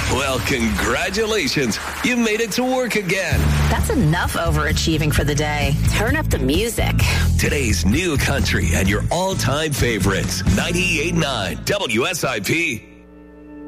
Well, congratulations. You made it to work again. That's enough overachieving for the day. Turn up the music. Today's new country and your all-time favorites. 98.9 WSIP.